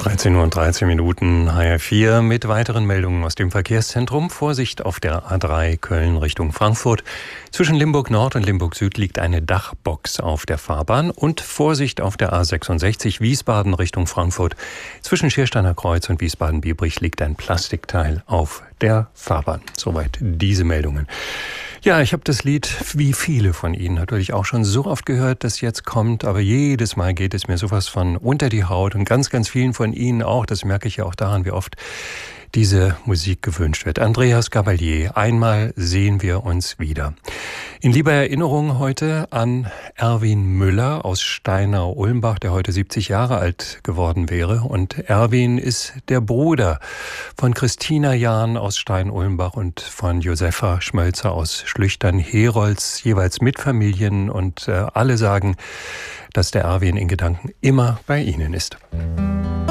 13 Uhr und 13 Minuten, HR4 mit weiteren Meldungen aus dem Verkehrszentrum. Vorsicht auf der A3 Köln Richtung Frankfurt. Zwischen Limburg Nord und Limburg Süd liegt eine Dachbox auf der Fahrbahn. Und Vorsicht auf der A66 Wiesbaden Richtung Frankfurt. Zwischen Schiersteiner Kreuz und Wiesbaden-Biebrich liegt ein Plastikteil auf der Fahrbahn. Soweit diese Meldungen. Ja, ich habe das Lied, wie viele von Ihnen, natürlich auch schon so oft gehört, das jetzt kommt. Aber jedes Mal geht es mir sowas von unter die Haut. Und ganz, ganz vielen von Ihnen auch. Das merke ich ja auch daran, wie oft diese Musik gewünscht wird. Andreas Gabalier, einmal sehen wir uns wieder. In lieber Erinnerung heute an Erwin Müller aus Steinau-Ulmbach, der heute 70 Jahre alt geworden wäre. Und Erwin ist der Bruder von Christina Jahn aus Stein-Ulmbach und von Josefa Schmölzer aus Schlüchtern-Herolz, jeweils mit Familien. Und alle sagen, dass der Erwin in Gedanken immer bei ihnen ist.